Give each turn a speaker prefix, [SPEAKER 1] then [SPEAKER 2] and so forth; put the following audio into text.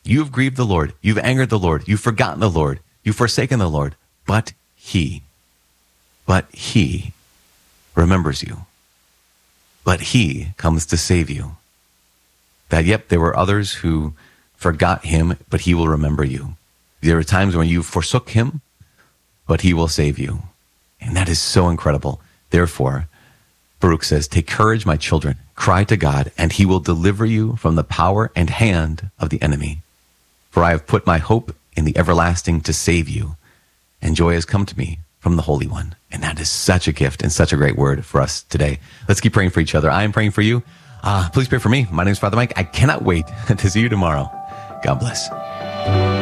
[SPEAKER 1] You have grieved the Lord. You've angered the Lord. You've forgotten the Lord. You've forsaken the Lord. But he remembers you. But he comes to save you. That, yep, there were others who forgot him, but he will remember you. There are times when you forsook him, but he will save you. And that is so incredible. Therefore, Baruch says, take courage, my children. Cry to God, and he will deliver you from the power and hand of the enemy. For I have put my hope in the everlasting to save you, and joy has come to me from the Holy One. And that is such a gift and such a great word for us today. Let's keep praying for each other. I am praying for you. Please pray for me. My name is Father Mike. I cannot wait to see you tomorrow. God bless.